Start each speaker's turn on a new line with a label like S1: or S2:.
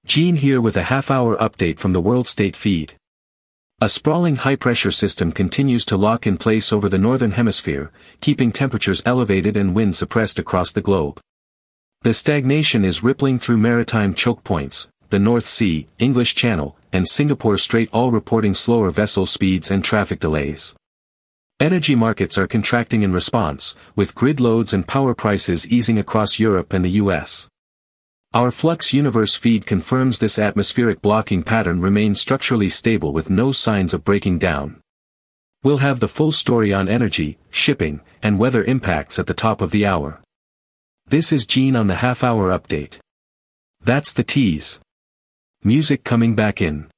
S1: Gene here with a half-hour update from the World State feed. A sprawling high-pressure system continues to lock in place over the northern hemisphere, keeping temperatures elevated and wind suppressed across the globe. The stagnation is rippling through maritime choke points, the North Sea, English Channel, and Singapore Strait, all reporting slower vessel speeds and traffic delays. Energy markets are contracting in response, with grid loads and power prices easing across Europe and the US. Our Flux Universe feed confirms this atmospheric blocking pattern remains structurally stable with no signs of breaking down. We'll have the full story on energy, shipping, and weather impacts at the top of the hour. This is Gene on the half-hour update. That's the tease. Music coming back in.